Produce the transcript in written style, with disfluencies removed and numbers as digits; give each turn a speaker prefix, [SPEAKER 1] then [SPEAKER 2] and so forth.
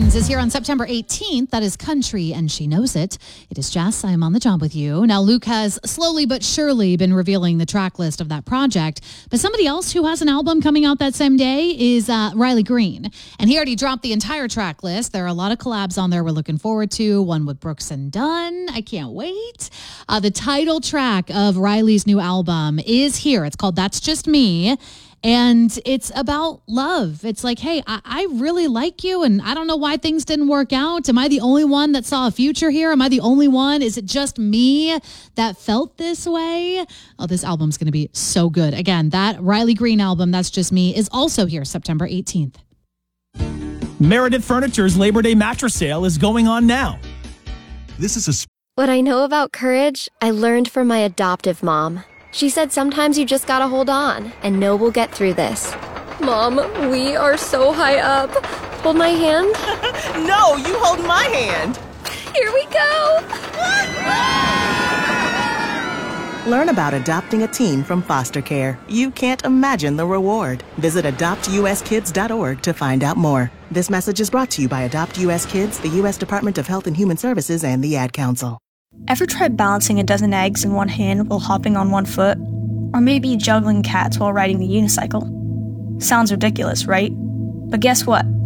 [SPEAKER 1] Friends is here on September 18th. That is country, and she knows it. It is Jess. I am on the job with you. Now, Luke has slowly but surely been revealing the track list of that project. But somebody else who has an album coming out that same day is Riley Green. And he already dropped the entire track list. There are a lot of collabs on there we're looking forward to. One with Brooks and Dunn. I can't wait. The title track of Riley's new album is here. It's called That's Just Me. And it's about love. It's like, hey, I really like you, and I don't know why things didn't work out. Am I the only one that saw a future here? Am I the only one? Is it just me that felt this way? Oh, this album's going to be so good. Again, that Riley Green album, That's Just Me, is also here September 18th.
[SPEAKER 2] Meredith Furniture's Labor Day mattress sale is going on now.
[SPEAKER 3] This is
[SPEAKER 4] What I know about courage, I learned from my adoptive mom. She said sometimes you just gotta hold on and know we'll get through this. Mom, we are so high up. Hold my hand.
[SPEAKER 5] No, you hold my hand.
[SPEAKER 4] Here we go.
[SPEAKER 5] Learn about adopting a teen from foster care. You can't imagine the reward. Visit adoptuskids.org to find out more. This message is brought to you by Adopt US Kids, the U.S. Department of Health and Human Services, and the Ad Council.
[SPEAKER 6] Ever tried balancing a dozen eggs in one hand while hopping on one foot? Or maybe juggling cats while riding the unicycle? Sounds ridiculous, right? But guess what?